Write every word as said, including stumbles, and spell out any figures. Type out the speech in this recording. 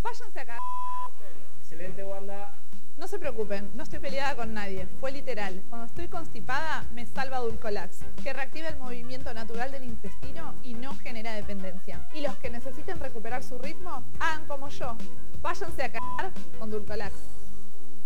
Váyanse a cagar. Excelente, Wanda. No se preocupen, no estoy peleada con nadie, fue literal. Cuando estoy constipada, me salva Dulcolax, que reactiva el movimiento natural del intestino y no genera dependencia. Y los que necesiten recuperar su ritmo, hagan como yo. Váyanse a cagar con Dulcolax.